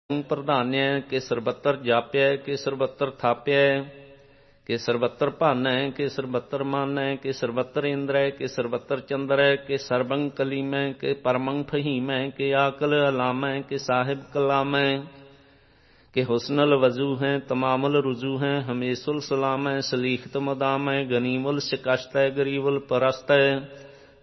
ਪ੍ਰਧਾਨਿਆ ਕਿ ਸਰਬੱਤਰ ਜਾਪਿਆ ਕਿ ਸਰਬੱਤਰ ਥਾਪਿਆ ਕਿ ਸਰਬੱਤਰ ਭਾਨੈ ਕਿ ਸਰਬੱਤਰ ਮਾਨੈ ਕਿ ਸਰਬੱਤਰ ਇੰਦਰੈ ਕਿ ਸਰਬੱਤਰ ਚੰਦਰੈ ਕਿ ਸਰਬੰ ਕਲੀਮੈ ਕਿ ਪਰਮੰ ਫਹੀਮੈ ਕਿ ਆਕਲ ਅਲਾਮੈ ਕਿ ਸਾਹਿਬ ਕਲਾਮੈ ਕਿ ਹੁਸਨਲ ਵਜੂ ਹੈ ਤਮਾਮੁਲ ਰੁਜੂ ਹੈ ਹਮੇਸੁਲ ਸਲਾਮੈ ਸਲੀਖਤ ਮਦਾਮੈ ਗਨੀਮੁਲ ਸ਼ਿਕਸ਼ਤੈ ਗਰੀਬੁਲ ਪਰਸਤੈ